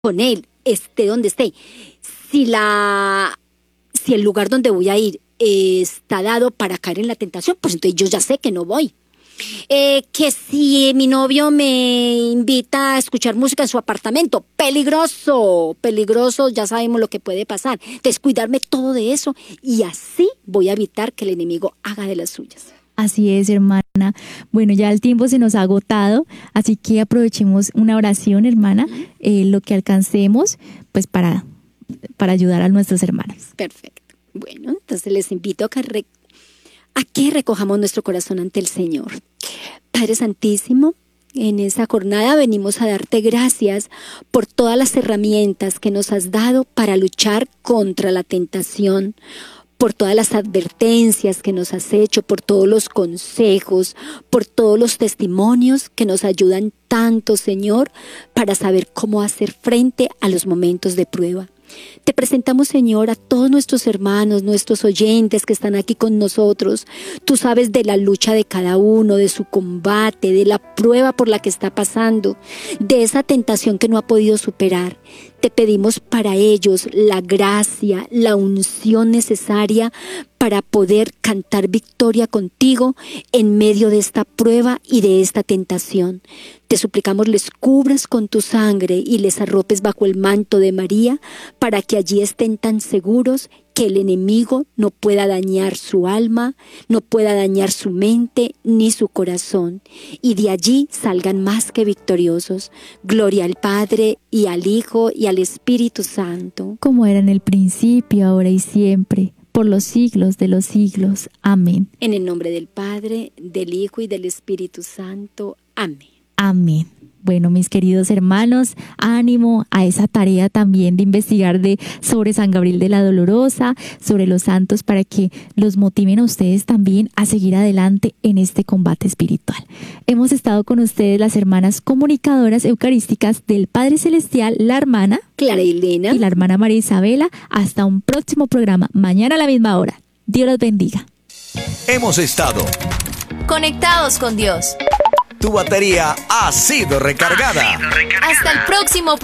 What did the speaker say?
con él, esté donde esté. Si el lugar donde voy a ir está dado para caer en la tentación, pues entonces yo ya sé que no voy. Que si mi novio me invita a escuchar música en su apartamento, peligroso, ya sabemos lo que puede pasar. Descuidarme todo de eso y así voy a evitar que el enemigo haga de las suyas. Así es, hermana. Bueno, ya el tiempo se nos ha agotado, así que aprovechemos una oración, hermana, lo que alcancemos, pues para ayudar a nuestros hermanos. Perfecto. Bueno, entonces les invito a que recojamos nuestro corazón ante el Señor. Padre Santísimo, en esa jornada venimos a darte gracias por todas las herramientas que nos has dado para luchar contra la tentación, por todas las advertencias que nos has hecho, por todos los consejos, por todos los testimonios que nos ayudan tanto, Señor, para saber cómo hacer frente a los momentos de prueba. Te presentamos, Señor, a todos nuestros hermanos, nuestros oyentes que están aquí con nosotros. Tú sabes de la lucha de cada uno, de su combate, de la prueba por la que está pasando, de esa tentación que no ha podido superar. Te pedimos para ellos la gracia, la unción necesaria para poder cantar victoria contigo en medio de esta prueba y de esta tentación. Te suplicamos les cubras con tu sangre y les arropes bajo el manto de María para que allí estén tan seguros que el enemigo no pueda dañar su alma, no pueda dañar su mente ni su corazón, y de allí salgan más que victoriosos. Gloria al Padre y al Hijo y al Espíritu Santo. Como era en el principio, ahora y siempre, por los siglos de los siglos. Amén. En el nombre del Padre, del Hijo y del Espíritu Santo. Amén. Amén. Bueno, mis queridos hermanos, ánimo a esa tarea también de investigar sobre San Gabriel de la Dolorosa, sobre los santos, para que los motiven a ustedes también a seguir adelante en este combate espiritual. Hemos estado con ustedes las hermanas comunicadoras eucarísticas del Padre Celestial, la hermana Clara Elena y la hermana María Isabela. Hasta un próximo programa, mañana a la misma hora. Dios los bendiga. Hemos estado conectados con Dios. Tu batería ha sido recargada. Hasta el próximo